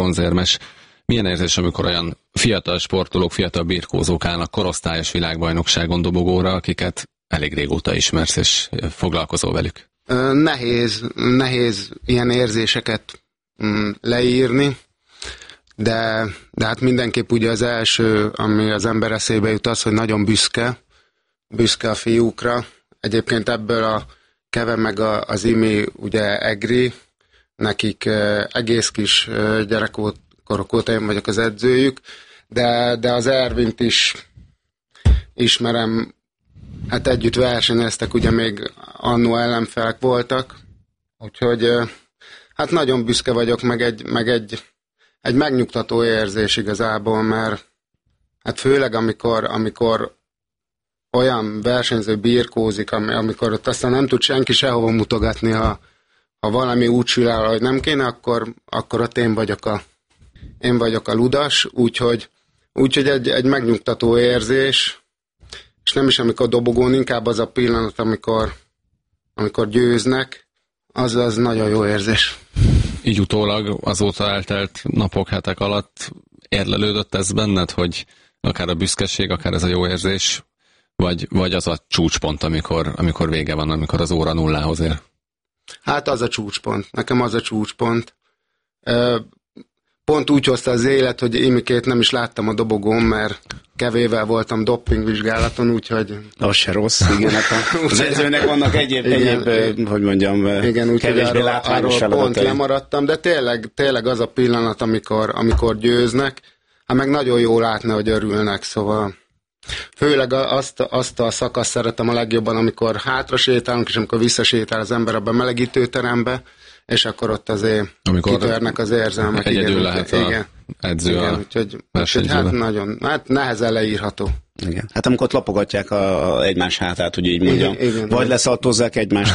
bronzérmes. Milyen érzés, amikor olyan fiatal sportolók, fiatal birkózók állnak korosztályos világbajnokságon dobogóra, akiket elég régóta ismersz és foglalkozol velük? Nehéz ilyen érzéseket leírni, de hát mindenképp ugye az első, ami az ember eszébe jut, az, hogy nagyon büszke a fiúkra. Egyébként ebből a Keve meg az Imi, ugye Egri, nekik egész kis gyerekkorok óta én vagyok az edzőjük, de az Ervint is ismerem, hát együtt versenyeztek, ugye még annó ellenfelek voltak, úgyhogy hát nagyon büszke vagyok, meg egy megnyugtató érzés igazából, mert hát főleg amikor olyan versenyző birkózik, amikor ott aztán nem tud senki sehova mutogatni, ha valami úgy sül el, hogy nem kéne, akkor ott én vagyok a ludas, úgyhogy egy megnyugtató érzés, és nem is amikor dobogón, inkább az a pillanat, amikor győznek, az nagyon jó érzés. Így utólag azóta eltelt napok, hetek alatt érlelődött ez benned, hogy akár a büszkeség, akár ez a jó érzés, vagy az a csúcspont, amikor vége van, amikor az óra nullához ér? Hát az a csúcspont. Nekem az a csúcspont. Pont úgy hozta az élet, hogy Imikét nem is láttam a dobogón, mert Kevével voltam doppingvizsgálaton, úgyhogy... Az se rossz, igen. Az edzőnek vannak egyéb hogy mondjam, igen, kevésbé látványos feladatai. Pont lemaradtam, de tényleg az a pillanat, amikor győznek, hát meg nagyon jó látni, hogy örülnek, szóval... Főleg azt a szakaszt szeretem a legjobban, amikor hátra sétálunk, és amikor visszasétál az ember abban a melegítőterembe, és akkor ott azért kitörnek az érzelmek. Egyedül lehet az edző igen, úgyhogy hát nagyon, nehezen leírható. Igen. Hát amikor ott lapogatják egymás hátát, hogy így mondjam, igen, vagy leszaltozzák egymást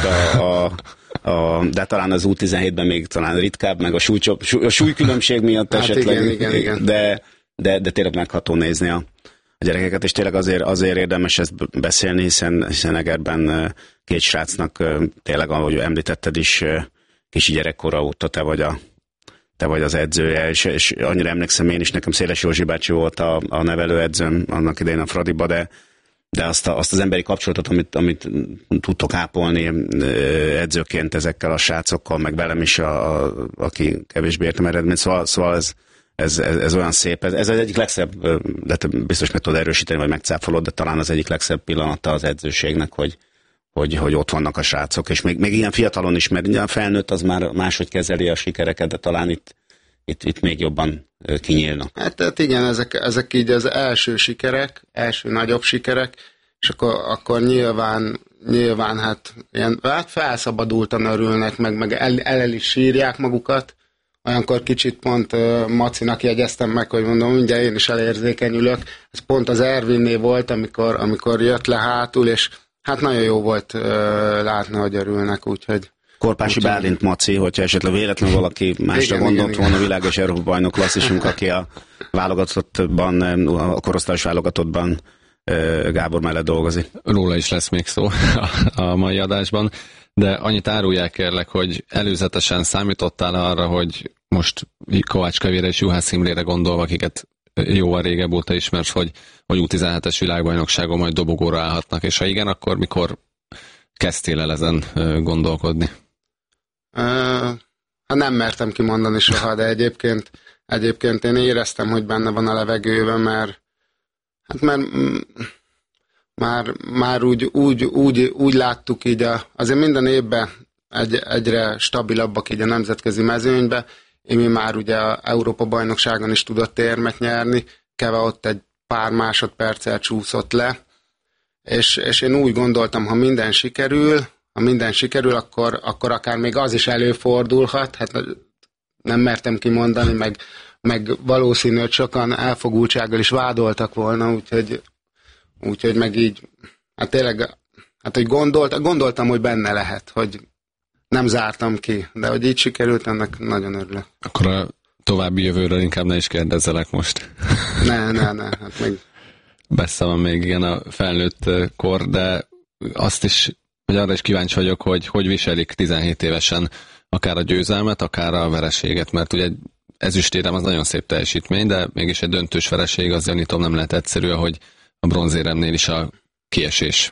de talán az U17-ben még talán ritkább, meg a súlykülönbség miatt hát esetleg. Igen. De tényleg megható nézni a gyerekeket, és tényleg azért érdemes ezt beszélni, hiszen Egerben két srácnak tényleg, ahogy említetted is, kicsi gyerekkora óta te vagy az edzője, és annyira emlékszem én is, nekem Széles Józsi bácsi volt a nevelőedzőm annak idején a Fradiba, de azt az emberi kapcsolatot, amit tudtok ápolni edzőként ezekkel a srácokkal, meg velem is, aki kevésbé értem eredményt, szóval ez olyan szép, ez az egyik legszebb, de te biztos meg tudod erősíteni, vagy megcáfolod, de talán az egyik legszebb pillanata az edzőségnek, hogy ott vannak a srácok, és még ilyen fiatalon is, mert a felnőtt az már máshogy kezeli a sikereket, de talán itt még jobban kinyílnak. Hát igen, ezek így az első sikerek, első nagyobb sikerek, és akkor nyilván hát ilyen, hát felszabadultan örülnek, meg el is sírják magukat. Olyankor kicsit pont Macinak jegyeztem meg, hogy mondom, mindjárt én is elérzékenyülök. Ez pont az Ervinné volt, amikor jött le hátul, és hát nagyon jó volt látni, hogy örülnek, úgyhogy... Korpási Bálint Maci, hogyha esetleg véletlenül valaki másra gondolt volna, világos Európa bajnok klasszisunk, aki a válogatottban, a korosztályos válogatottban Gábor mellett dolgozik. Róla is lesz még szó a mai adásban, de annyit árulják kérlek, hogy előzetesen számítottál arra, hogy most Kovács Kevére és Juhász Imrére gondolva, akiket jóval régebb óta ismersz, hogy U17-es világbajnokságon majd dobogóra állhatnak, és ha igen, akkor mikor kezdtél el ezen gondolkodni? Nem mertem kimondani soha, de egyébként én éreztem, hogy benne van a levegőben, mert már úgy láttuk így, azért minden évben egyre stabilabbak így a nemzetközi mezőnybe. Imi már ugye a Európa-bajnokságon is tudott érmet nyerni, Keve ott egy pár másodperccel csúszott le, és én úgy gondoltam, ha minden sikerül, akkor akár még az is előfordulhat, hát nem mertem kimondani, meg valószínű, hogy sokan elfogultsággal is vádoltak volna, úgyhogy meg így, hát tényleg, hát hogy gondoltam, hogy benne lehet, hogy nem zártam ki, de hogy így sikerült, ennek nagyon örülök. Akkor a további jövőről inkább ne is kérdezzelek most. Ne, hát még... Messze van még igen a felnőtt kor, de azt is, hogy arra is kíváncsi vagyok, hogy viselik 17 évesen akár a győzelmet, akár a vereséget, mert ugye ezüstérem az nagyon szép teljesítmény, de mégis egy döntős vereség, az gyanítom nem lehet egyszerű, ahogy a bronzéremnél is a kiesés.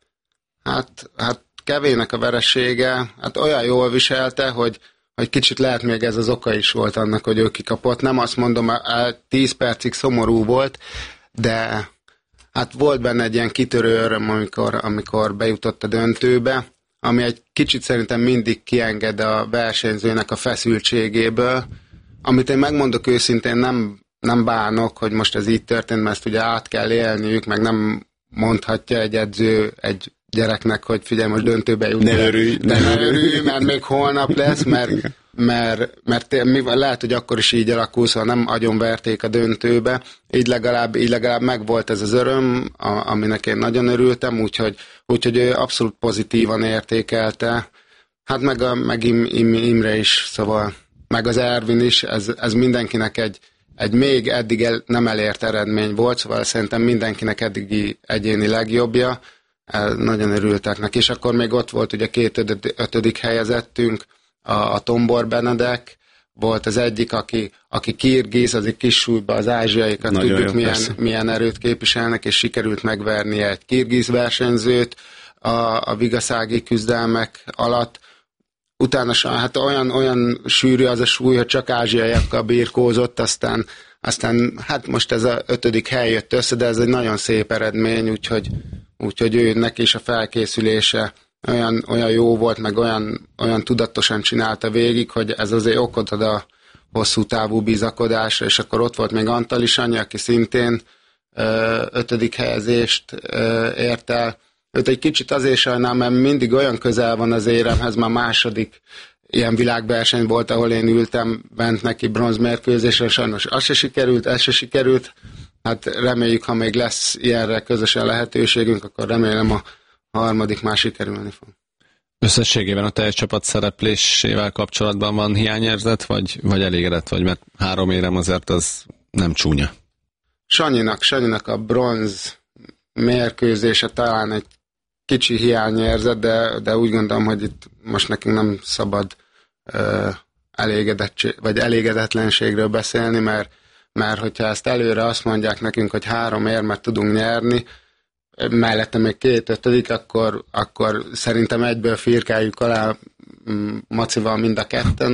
Hát Kevének a veresége, hát olyan jól viselte, hogy kicsit lehet még ez az oka is volt annak, hogy ő kikapott. Nem azt mondom, 10 percig szomorú volt, de hát volt benne egy ilyen kitörő öröm, amikor bejutott a döntőbe, ami egy kicsit szerintem mindig kienged a versenyzőnek a feszültségéből, amit én megmondok őszintén, nem bánok, hogy most ez így történt, mert ezt ugye át kell élniük, meg nem mondhatja egy edző egy gyereknek, hogy figyelj, most döntőbe jut. Ne örülj, mert még holnap lesz, mert lehet, hogy akkor is így alakul, szóval nem agyonverték a döntőbe, így legalább megvolt ez az öröm, aminek én nagyon örültem, úgyhogy ő abszolút pozitívan értékelte. Hát meg Imre is, szóval meg az Ervin is, ez mindenkinek egy még eddig nem elért eredmény volt, szóval szerintem mindenkinek eddigi egyéni legjobbja. Nagyon örültek neki, és akkor még ott volt ugye 2. 5. helyezettünk, a Tombor Benedek, volt az egyik, aki kirgiz, az egy kis súlyban az ázsiaikat nagyon tudjuk milyen erőt képviselnek, és sikerült megvernie egy kirgiz versenyzőt a vigaszági küzdelmek alatt. Utána hát olyan sűrű az a súly, hogy csak ázsiaiakkal birkózott, aztán hát most ez a 5. hely jött össze, de ez egy nagyon szép eredmény, úgyhogy ő neki is a felkészülése olyan jó volt, meg olyan tudatosan csinálta végig, hogy ez azért okot ad a hosszú távú bizakodásra, és akkor ott volt még Antal is Anyi, aki szintén 5. helyezést ért el. Őt egy kicsit azért sajnálom, mert mindig olyan közel van az éremhez, már második ilyen világverseny volt, ahol én ültem bent neki bronzmérkőzésre, sajnos az se sikerült, ez se sikerült. Hát reméljük, ha még lesz ilyenre közösen lehetőségünk, akkor remélem a harmadik már sikerülni fog. Összességében a teljes csapat szereplésével kapcsolatban van hiányérzet, vagy elégedett vagy, mert 3 érem azért az nem csúnya. Sanyinak a bronz mérkőzése talán egy kicsi hiányérzet, de úgy gondolom, hogy itt most nekünk nem szabad elégedetlenségről beszélni, mert hogyha ezt előre azt mondják nekünk, hogy 3 érmet tudunk nyerni, mellette még 2 5, akkor szerintem egyből firkáljuk alá Macival mind a ketten,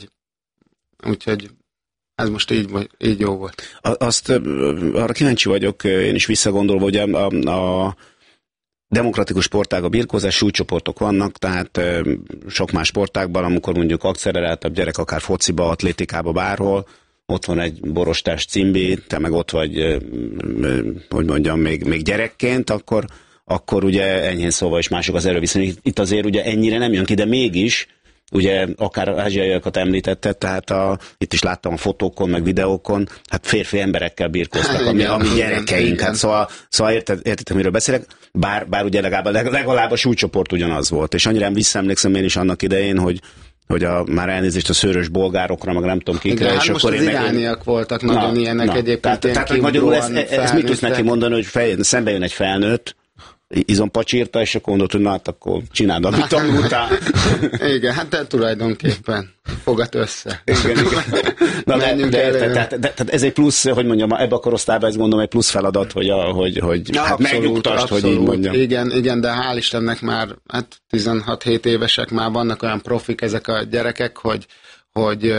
úgyhogy ez most így jó volt. Arra kíváncsi vagyok, én is visszagondolva, hogy a demokratikus sportág, a birkózás, súlycsoportok vannak, tehát sok más sportágban, amikor mondjuk akceleráltabb gyerek, akár fociba, atlétikába, bárhol, ott van egy borostás cimbi, te meg ott vagy, hogy mondjam, még gyerekként, akkor ugye enyhén szóval is mások az erőviszony. Itt azért ugye ennyire nem jön ki, de mégis, ugye akár ázsiaiakat említetted, tehát itt is láttam a fotókon, meg videókon, hát férfi emberekkel birkóztak, ami gyerekeink. Hát szóval értitek, miről beszélek, bár ugye legalább a súlycsoport ugyanaz volt. És annyira visszaemlékszem én is annak idején, hogy már elnézést a szőrös bolgárokra, meg nem tudom kikre. És most akkor az irániak voltak nagyon ilyenek egyébként. Tehát magyarul ez mit tudsz neki mondani, hogy szembe jön egy felnőtt, izompacsírta, és akkor mondod, hogy na, hát akkor csináld, amit tanultál. Igen, hát de tulajdonképpen fogad össze. Igen. Na, tehát ez egy plusz, hogy mondjam, ebbe a korosztályban ez mondom egy plusz feladat, hogy hát megnyugtasd, hogy így mondjam. Igen, de hál' Istennek már 16-7 évesek már vannak olyan profik ezek a gyerekek, hogy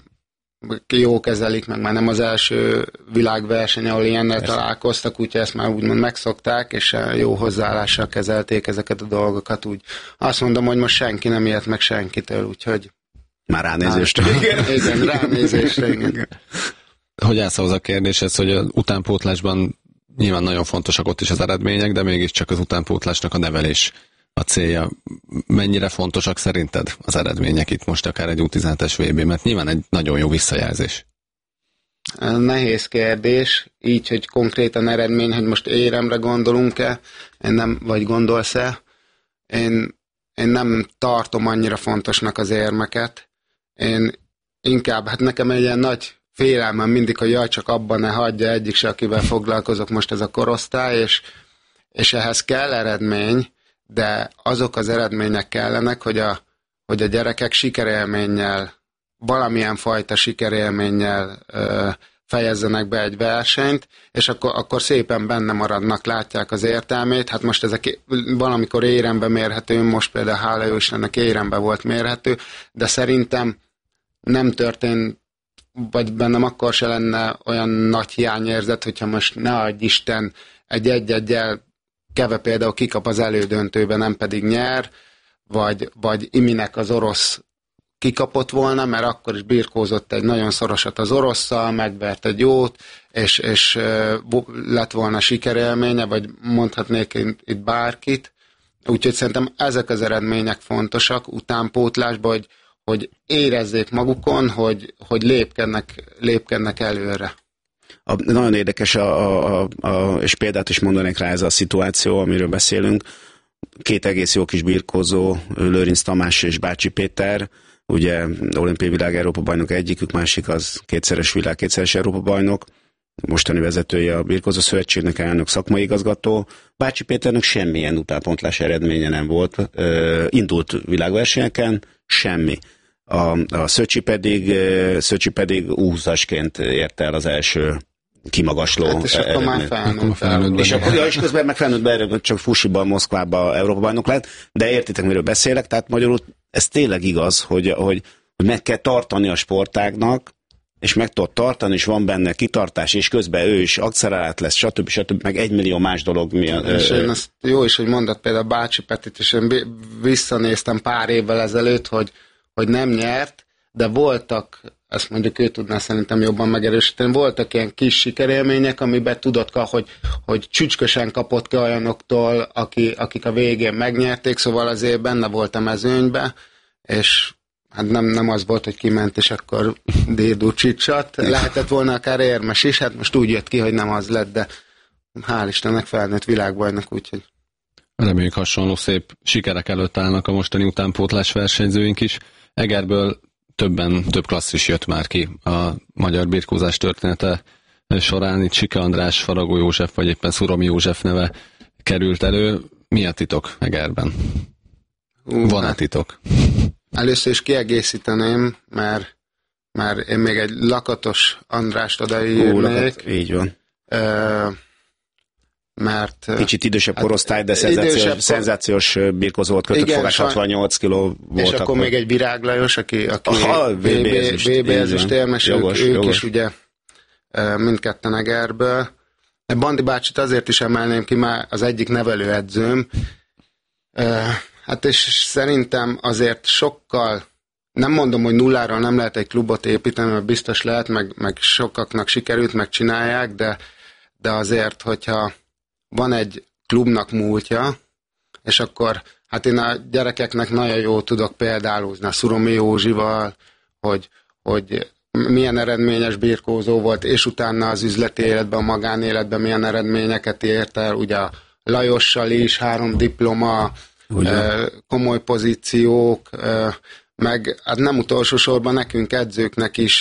jó kezelik, meg már nem az első világverseny, ahol ilyennel találkoztak, úgyhogy ezt már úgymond megszokták, és jó hozzáállással kezelték ezeket a dolgokat. Úgy azt mondom, hogy most senki nem ilyet meg senkitől, úgyhogy... Már ránézésre. Igen, ránézésre, igen. Hogy állsz ahhoz a kérdéshez, hogy az utánpótlásban nyilván nagyon fontosak ott is az eredmények, de mégiscsak az utánpótlásnak a nevelés a célja. Mennyire fontosak szerinted az eredmények itt most akár egy U17-es VB, mert nyilván egy nagyon jó visszajelzés. Nehéz kérdés, így, hogy konkrétan eredmény, hogy most éremre gondolunk-e, vagy gondolsz-e. Én nem tartom annyira fontosnak az érmeket. Én inkább, hát nekem egy ilyen nagy félelmem mindig, hogy jaj, csak abban ne hagyja egyik se, akivel foglalkozok most ez a korosztály, és ehhez kell eredmény, de azok az eredmények kellenek, hogy a gyerekek sikerélménnyel valamilyen fajta sikerélménnyel fejezzenek be egy versenyt, és akkor szépen benne maradnak, látják az értelmét. Hát most ezek valamikor érembe mérhető, most például hála jó Istennek érembe volt mérhető, de szerintem nem történt, vagy bennem akkor se lenne olyan nagy hiányérzet, hogyha most ne adj Isten egy-egyel Keve például kikap az elődöntőben, nem pedig nyer, vagy Iminek az orosz kikapott volna, mert akkor is birkózott egy nagyon szorosat az orosszal, megvert egy jót, és lett volna sikerélménye, vagy mondhatnék itt bárkit. Úgyhogy szerintem ezek az eredmények fontosak utánpótlásban, hogy érezzék magukon, hogy lépkednek előre. Nagyon érdekes, és példát is mondanék rá ez a szituáció, amiről beszélünk. Két egész jó kis birkózó, Lőrinc Tamás és Bácsi Péter, ugye olimpiai világ Európa bajnok egyikük, másik az kétszeres világ, kétszeres Európa bajnok, mostani vezetője a Birkózó Szövetségnek, elnök szakmai igazgató. Bácsi Péternek semmilyen utánpótlás eredménye nem volt. Indult világversenyeken, semmi. A Szöcsi pedig U20-asként érte el az első kimagasló. Hát és akkor már felnőtt. És akkor és közben meg felnőtt be, csak Fusiban, Moszkvában Európa bajnok lett, de értitek, miről beszélek, tehát magyarul ez tényleg igaz, hogy meg kell tartani a sportágnak, és meg tudod tartani, és van benne kitartás, és közben ő is akcelerált lesz, stb. Meg 1 millió más dolog miatt. És én azt jó is, hogy mondott például Bácsi Petit, és én visszanéztem pár évvel ezelőtt, hogy nem nyert, de voltak, ezt mondjuk ő tudná szerintem jobban megerősíteni, voltak ilyen kis sikerélmények, amiben tudod, hogy csücskösen kapott ki olyanoktól, akik a végén megnyerték, szóval azért benne volt a mezőnybe, és hát nem az volt, hogy kiment, és akkor Dérdú csicsat. Lehetett volna akár érmes is, hát most úgy jött ki, hogy nem az lett, de hál' Istennek felnőtt világbajnok, úgyhogy. Reméljük hasonló szép sikerek előtt állnak a mostani utánpótlás versenyzőink is. Egerből több klasszis jött már ki a magyar birkózás története során. Itt Sike András, Faragó József, vagy éppen Szuromi József neve került elő. Mi a titok Egerben? Van-e titok? Először is kiegészíteném, mert én még egy Lakatos Andrást odaírnék. Így van. Mert kicsit idősebb korosztály, de szenzációs birkózó volt, kötött fogás, 68 kiló volt. És akkor még egy Virág Lajos, aki VB-ezüst érmes, ők is ugye mindketten Egerből. Bandi bácsit azért is emelném ki, már az egyik nevelőedzőm. Hát és szerintem azért sokkal, nem mondom, hogy nulláról nem lehet egy klubot építeni, mert biztos lehet, meg sokaknak sikerült, meg csinálják, de azért, hogyha van egy klubnak múltja, és akkor, hát én a gyerekeknek nagyon jól tudok példálózni a Szuromi Józsival, hogy milyen eredményes birkózó volt, és utána az üzleti életben, a magánéletben milyen eredményeket ért el, ugye a Lajossal is, 3 diploma, komoly pozíciók, meg hát nem utolsó sorban nekünk edzőknek is,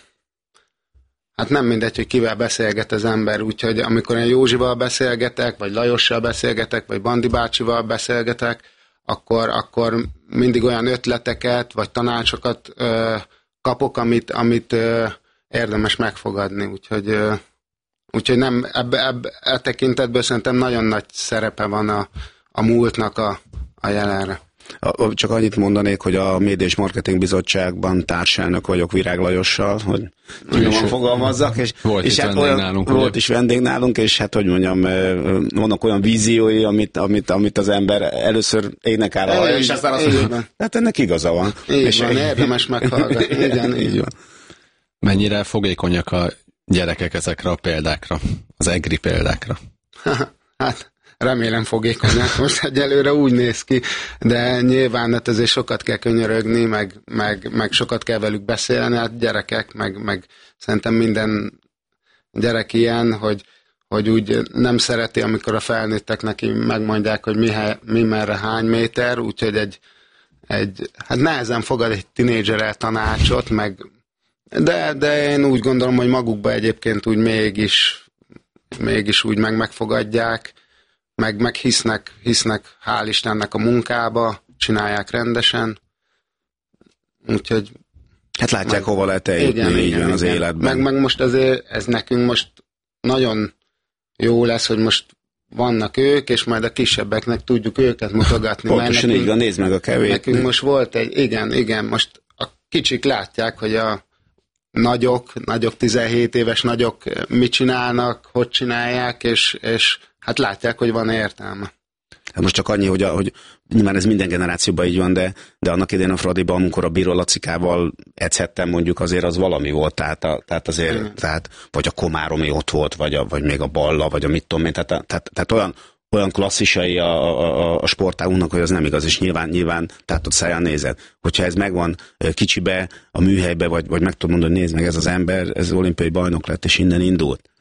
hát nem mindegy, hogy kivel beszélget az ember, úgyhogy amikor én Józsival beszélgetek, vagy Lajossal beszélgetek, vagy Bandi bácsival beszélgetek, akkor mindig olyan ötleteket, vagy tanácsokat kapok, amit érdemes megfogadni, úgyhogy nem, e tekintetből szerintem nagyon nagy szerepe van a múltnak a jelenre. Csak annyit mondanék, hogy a Média és Marketing Bizottságban társelnök vagyok Virág Lajossal, hogy nagyon fogalmazzak, és hát volt is vendég nálunk, és hát hogy mondjam, vannak olyan víziói, amit az ember először énekel, és aztán azt mondja, hát ennek igaza van. Így van, érdemes meghallgatni. Igen, így van. Mennyire fogékonyak a gyerekek ezekre a példákra, az egri példákra? Hát remélem fogékonyak, most egyelőre úgy néz ki, de nyilván hát azért sokat kell könyörögni, meg sokat kell velük beszélni, hát gyerekek, meg szerintem minden gyerek ilyen, hogy úgy nem szereti, amikor a felnőttek neki megmondják, hogy mi merre hány méter, úgyhogy hát nehezen fogad egy tinédzser el tanácsot, de én úgy gondolom, hogy magukba egyébként úgy mégis úgy megfogadják, meg hisznek, hál' Istennek a munkába, csinálják rendesen, úgyhogy... Hát látják, hova lehet eljutni, így van az életben. Meg most azért ez nekünk most nagyon jó lesz, hogy most vannak ők, és majd a kisebbeknek tudjuk őket mutogatni. Pontosan így van, nézd meg a kevét. Nekünk most volt egy, igen, most a kicsik látják, hogy a nagyok 17 éves nagyok mit csinálnak, hogy csinálják, és hát látják, hogy van értelme. Hát most csak annyi, hogy nyilván ez minden generációban így van, de annak idején a Fradiban, amikor a Bíró Lacikával edzhettem, mondjuk azért az valami volt, tehát azért, tehát, vagy a Komáromi ott volt, vagy még a Balla, vagy a mit tudom én, tehát olyan klasszisai a sportágunknak, hogy az nem igaz, és nyilván tehát ott száján nézed. Hogyha ez megvan kicsibe, a műhelybe, vagy meg tudod mondani, nézd meg, ez az ember, ez olimpiai bajnok lett, és innen indult.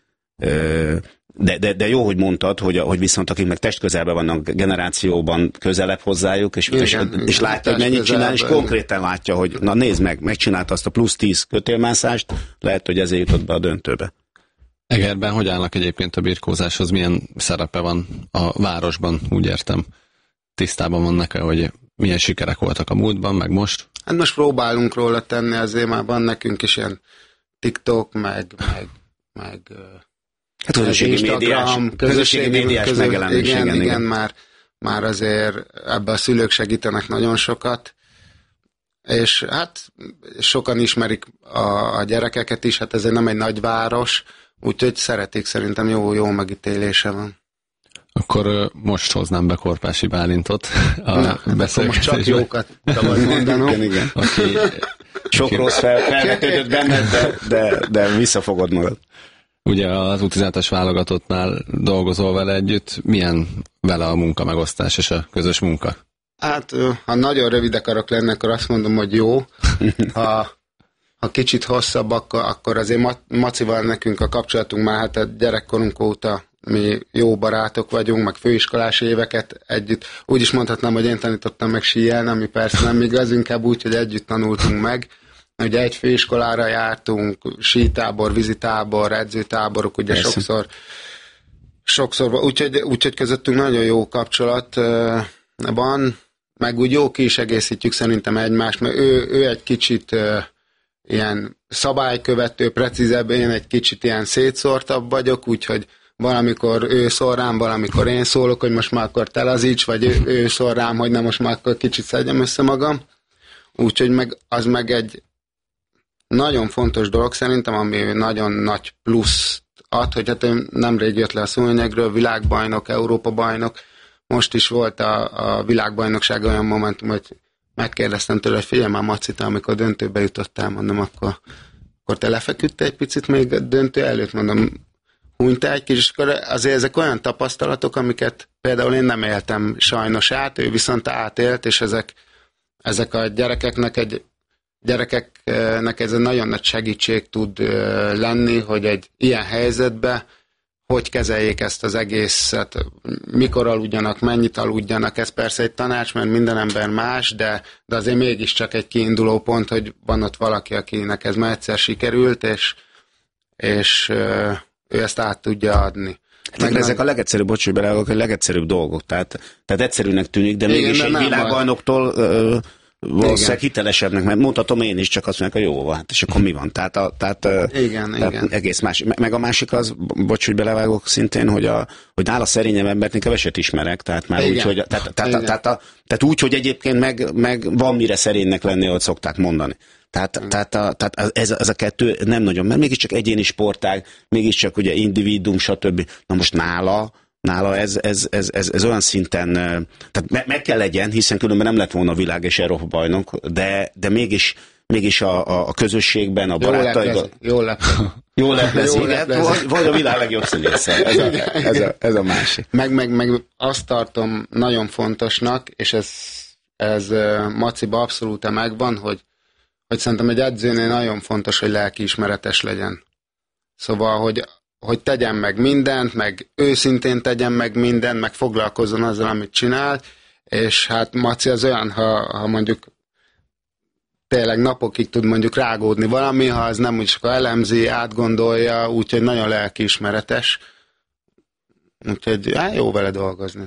De jó, hogy mondtad, hogy viszont akik meg testközelben vannak, generációban közelebb hozzájuk, és látja, hogy mennyit csinál, és konkrétan látja, hogy na nézd meg, megcsinálta azt a plusz 10 kötélmászást, lehet, hogy ezért jutott be a döntőbe. Egerben hogy állnak egyébként a birkózáshoz? Milyen szerepe van a városban, úgy értem? Tisztában vannak-e, hogy milyen sikerek voltak a múltban, meg most? Hát most próbálunk róla tenni, azért már van nekünk is ilyen TikTok, meg hát közösségi médiás megjelenés. Igen, már azért ebbe a szülők segítenek nagyon sokat, és hát sokan ismerik a gyerekeket is, hát ezért nem egy nagy város, úgyhogy szeretik, szerintem jó megítélése van. Akkor most hoznám be Korpási Bálintot a beszélgetésbe. Most csak jókat szabad mondanom. Igen. Sok rossz felvetődött benned, de visszafogod magad. Ugye az U17-es válogatottnál dolgozol vele együtt, milyen vele a munkamegosztás és a közös munka? Hát, ha nagyon rövid akarok lenni, akkor azt mondom, hogy jó. Ha kicsit hosszabb, akkor azért Macival nekünk a kapcsolatunk már hát a gyerekkorunk óta mi jó barátok vagyunk, meg főiskolás éveket együtt. Úgy is mondhatnám, hogy én tanítottam meg síelni, ami persze nem igaz, inkább úgy, hogy együtt tanultunk meg. Ugye egy főiskolára jártunk, sítábor, vízitábor, edzőtáborok, ugye sokszor úgyhogy közöttünk nagyon jó kapcsolat van, meg úgy jó ki is egészítjük szerintem egymást, mert ő egy kicsit ilyen szabálykövető, precízebb, én egy kicsit ilyen szétszórtabb vagyok, úgyhogy valamikor ő szól rám, valamikor én szólok, hogy most már akkor te lazíts, vagy ő szól rám, hogy nem, most már akkor kicsit szedjem össze magam. Úgyhogy az meg egy nagyon fontos dolog szerintem, ami nagyon nagy plusz ad, hogy hát ő nemrég jött le a Szúnyegről, világbajnok, Európa-bajnok, most is volt a világbajnokság olyan momentum, hogy megkérdeztem tőle, hogy figyelj már Macita, amikor döntőbe jutottál, mondom, akkor te lefeküdte egy picit még a döntő előtt, mondom, hunytál egy kis, és akkor azért ezek olyan tapasztalatok, amiket például én nem éltem sajnos át, ő viszont átélt, és ezek a gyerekeknek ez egy nagyon nagy segítség tud lenni, hogy egy ilyen helyzetben hogy kezeljék ezt az egészet, mikor aludjanak, mennyit aludjanak, ez persze egy tanács, mert minden ember más, de azért mégiscsak egy kiinduló pont, hogy van ott valaki, akinek ez már egyszer sikerült, és ő ezt át tudja adni. Meg ezek a legegyszerűbb, bocs, hogy a legegyszerűbb dolgok, tehát egyszerűnek tűnik, de mégis egy világbajnoktól valószínűleg hitelesebbnek, mert mondhatom én is, csak azt mondják, hogy jó van, és akkor mi van? Tehát igen. Egész más. Meg a másik az, bocs, hogy belevágok szintén, hogy nála szerényebb embert én keveset ismerek, tehát már úgy, hogy tehát úgy, hogy egyébként meg van mire szerénynek lenni, ahogy szokták mondani. Tehát ez a kettő nem nagyon, mert mégiscsak egyéni sportág, mégiscsak ugye individuum, stb. Na most nála ez olyan szinten, tehát meg kell legyen, hiszen különben nem lett volna világ és Európa bajnok, de mégis a közösségben, a barátaival. Jól leplezik. Vagy a világ legjobb színésze. Ez a másik. Meg azt tartom nagyon fontosnak, és ez Maciba abszolút megvan, hogy szerintem egy edzőnél nagyon fontos, hogy lelkiismeretes legyen. Szóval, hogy tegyen meg mindent, meg őszintén tegyen meg mindent, meg foglalkozzon azzal, amit csinál, és hát Maci az olyan, ha mondjuk tényleg napokig tud mondjuk rágódni valami, ha az nem úgy sokkal elemzi, átgondolja, úgyhogy nagyon lelkiismeretes. Úgyhogy jó vele dolgozni.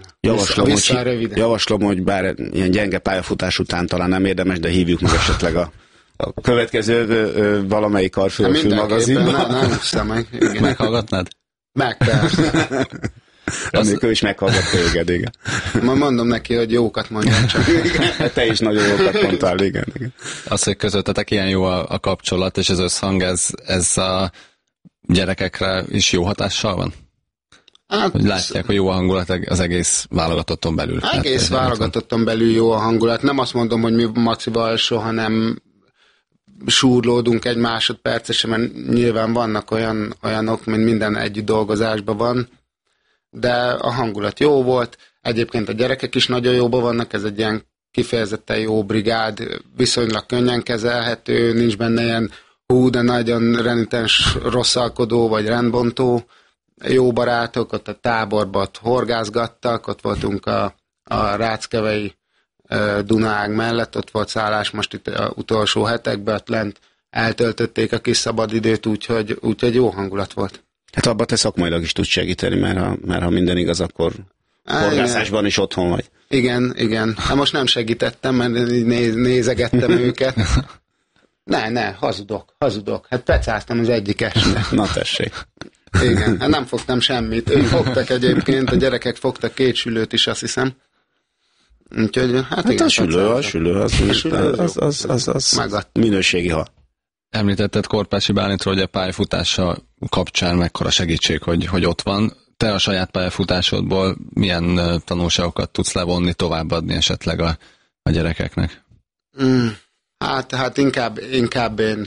Javaslom, hogy bár ilyen gyenge pályafutás után talán nem érdemes, de hívjuk meg esetleg a a következő valamelyik Karfilmfilm magazinban. Nem hiszem meg. Igen. Meghallgatnád? Meg persze. Amikor is meghallgat téged, igen. Ma mondom neki, hogy jókat mondjam csak. Igen, te is nagyon jókat mondtál, igen. Az, hogy közöttetek ilyen jó a kapcsolat, és az összhang, ez a gyerekekre is jó hatással van? Hát, hogy látják, hogy jó a hangulat az egész válogatotton belül. Egész válogatotton belül jó a hangulat. Nem azt mondom, hogy mi Macival soha nem súrlódunk egy másodpercesen, mert nyilván vannak olyanok, mint minden együtt dolgozásban van, de a hangulat jó volt. Egyébként a gyerekek is nagyon jóban vannak, ez egy ilyen kifejezetten jó brigád, viszonylag könnyen kezelhető, nincs benne ilyen de nagyon renitens rosszalkodó vagy rendbontó. Jó barátok, ott a táborban ott horgászgattak, ott voltunk a Ráckevei Dunaág mellett, ott volt szállás most itt az utolsó hetekben, ott lent eltöltötték a kis szabadidőt, úgyhogy jó hangulat volt. Hát abban te szakmailag is tudsz segíteni, mert ha minden igaz, akkor horgászásban is otthon vagy. Igen. Hát most nem segítettem, mert nézegettem őket. Ne, hazudok. Hát pecáztam az egyik este. Na tessék. Igen, hát nem fogtam semmit. Ők fogtak egyébként, a gyerekek fogtak 2 sülőt is, azt hiszem. Úgyhogy, hát igen. A sülő az minőségi hal. Említetted Korpási Bálintról, hogy a pályafutása kapcsán mekkora segítség, hogy ott van. Te a saját pályafutásodból milyen tanulságokat tudsz levonni, továbbadni esetleg a gyerekeknek? Hát inkább én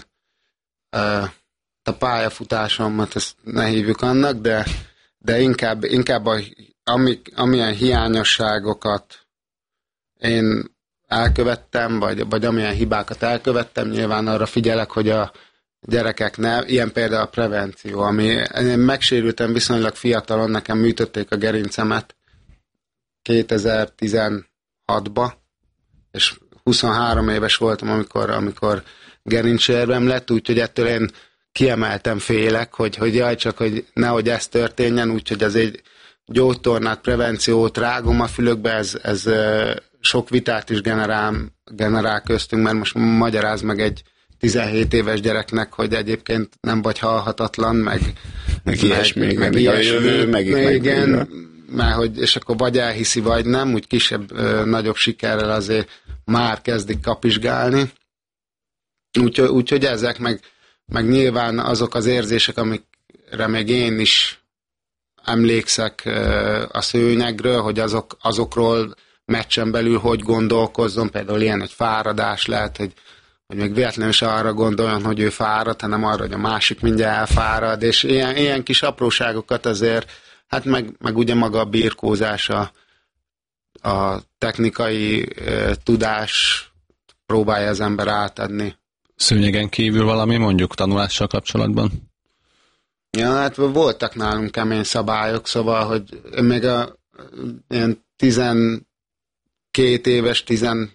a pályafutásomat, ezt ne hívjuk annak, de inkább amilyen hiányosságokat én elkövettem, vagy amilyen hibákat elkövettem, nyilván arra figyelek, hogy a gyerekek ne, ilyen például a prevenció, én megsérültem viszonylag fiatalon, nekem műtötték a gerincemet 2016-ba, és 23 éves voltam, amikor gerincsérvem lett, úgyhogy ettől én kiemeltem félek, hogy jaj, csak hogy nehogy ez történjen, úgyhogy az egy gyógytornát, prevenciót rágom a fülökbe, ez sok vitát is generál köztünk, mert most magyaráz meg egy 17 éves gyereknek, hogy egyébként nem vagy halhatatlan, meg ilyesmi, meg igen, mert hogy, és akkor vagy elhiszi, vagy nem, úgy kisebb, nagyobb sikerrel azért már kezdik kapizsgálni. Úgyhogy ezek meg nyilván azok az érzések, amikre még én is emlékszek a szőnyegről, hogy azokról meccsen belül hogy gondolkozzon, például ilyen egy fáradás lehet, hogy még véletlenül se arra gondoljon, hogy ő fárad, hanem arra, hogy a másik mindjárt elfárad, és ilyen kis apróságokat azért, hát meg ugye maga a birkózás, a technikai tudás próbálja az ember átadni. Szőnyegen kívül valami, mondjuk tanulással kapcsolatban? Ja, hát voltak nálunk kemény szabályok, szóval, hogy még ilyen 12 éves,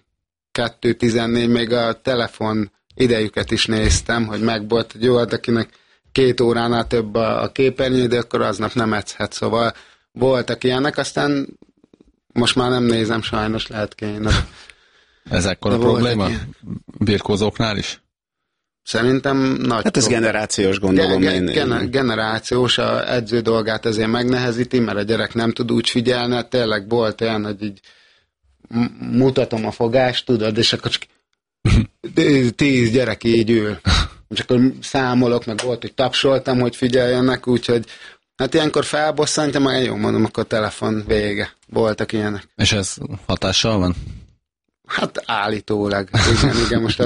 12-14, még a telefon idejüket is néztem, hogy megvolt, hogy jó, akinek 2 óránál több a képernyő, de akkor aznap nem edzhet, szóval voltak ilyenek, aztán most már nem nézem, sajnos lehet kéne. Ez ekkora probléma? Birkózóknál is? Szerintem nagy hát ez generációs, gondolom generációs, a edző dolgát ezért megnehezíti, mert a gyerek nem tud úgy figyelni, tényleg volt olyan, hogy így mutatom a fogást, tudod, és akkor csak 10 gyerek így ül. És akkor számolok, meg volt, hogy tapsoltam, hogy figyeljenek, úgyhogy hát ilyenkor felbosszantja, meg jó mondom, akkor telefon vége. Voltak ilyenek. És ez hatással van? Hát állítólag. Igen, most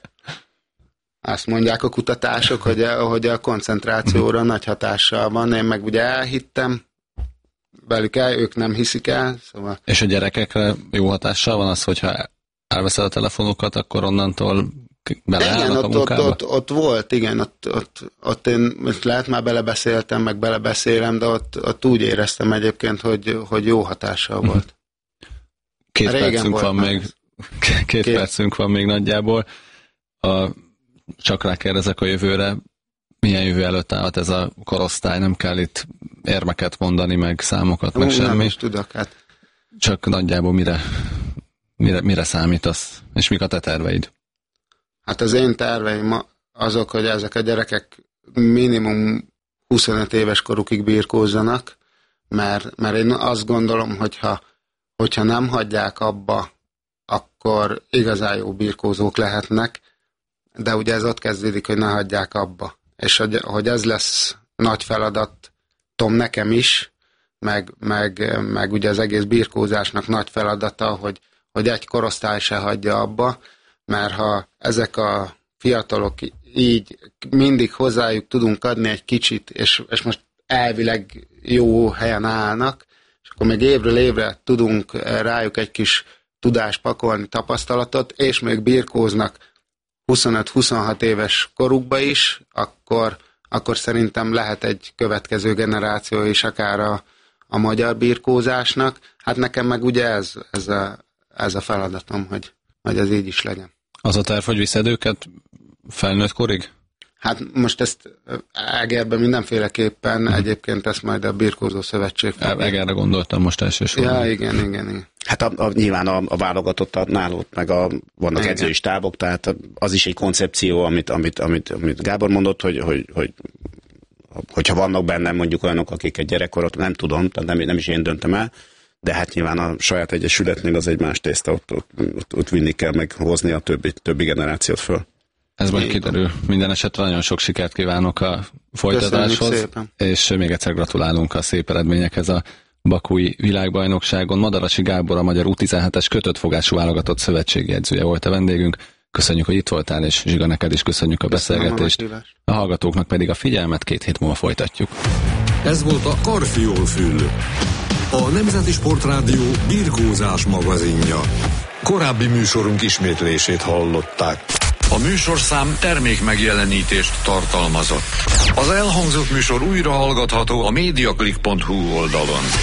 azt mondják a kutatások, hogy a koncentrációra nagy hatással van. Én meg ugye elhittem velük ők nem hiszik el. Szóval... És a gyerekekre jó hatással van az, hogyha elveszed a telefonukat, akkor onnantól beleállnak a munkába? Ott volt, igen, ott én lehet már belebeszéltem, meg belebeszélem, de ott úgy éreztem egyébként, hogy jó hatással volt. 2 percünk van még. 2 percünk van még nagyjából. Csak rákérdezek a jövőre, milyen jövő előtt állhat ez a korosztály, nem kell itt érmeket mondani, meg számokat, meg semmi. Nem is tudok, hát. Csak nagyjából mire számítasz, és mik a te terveid? Hát az én terveim azok, hogy ezek a gyerekek minimum 25 éves korukig birkózzanak, mert én azt gondolom, hogyha nem hagyják abba, akkor igazán jó birkózók lehetnek, de ugye ez ott kezdődik, hogy ne hagyják abba. És hogy ez lesz nagy feladatom nekem is, meg ugye az egész birkózásnak nagy feladata, hogy egy korosztály se hagyja abba, mert ha ezek a fiatalok így mindig hozzájuk tudunk adni egy kicsit, és most elvileg jó helyen állnak, és akkor még évről évre tudunk rájuk egy kis tudást pakolni, tapasztalatot, és még birkóznak 25-26 éves korukba is, akkor szerintem lehet egy következő generáció is akár a magyar birkózásnak. Hát nekem meg ugye ez a feladatom, hogy ez így is legyen. Az a terv, hogy viszed őket felnőtt korig? Hát most ezt Egerben mindenféleképpen, egyébként ezt majd a Birkózó Szövetség. Egerre gondoltam most elsősorban. Ja, igen. Hát nyilván a válogatott náluk, meg vannak edzői stábok, tehát az is egy koncepció, amit Gábor mondott, hogyha vannak bennem mondjuk olyanok, akik egy gyerekkorot, nem tudom, tehát nem is én döntöm el, de hát nyilván a saját egyesületnél az egy más tészta, ott vinni kell meghozni a többi generációt föl. Ez majd kiderül. Minden esetre nagyon sok sikert kívánok a folytatáshoz, és még egyszer gratulálunk a szép eredményekhez a bakui világbajnokságon. Madarasi Gábor, a magyar U17-es kötött fogású válogatott szövetségi edzője volt a vendégünk. Köszönjük, hogy itt voltál, és Zsiga, neked is köszönjük a beszélgetést. A hallgatóknak pedig a figyelmet, 2 hét múlva folytatjuk. Ez volt a Karfiol-fül, a Nemzeti Sportrádió birkózás magazinja. Korábbi műsorunk ismétlését hallották. A műsorszám termékmegjelenítést tartalmazott. Az elhangzott műsor újra hallgatható a mediaclick.hu oldalon.